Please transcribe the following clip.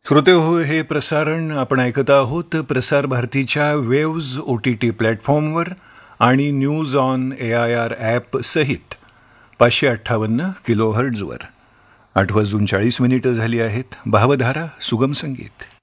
श्रोते हो, हे प्रसारण आपण ऐकत आहोत प्रसार भारतीच्या वेव्ज OTT प्लॅटफॉर्मवर आणि न्यूज ऑन AIR ॲप सहित 558 किलोहर्ट्झवर. 8:40 झाली आहेत. भावधारा सुगम संगीत.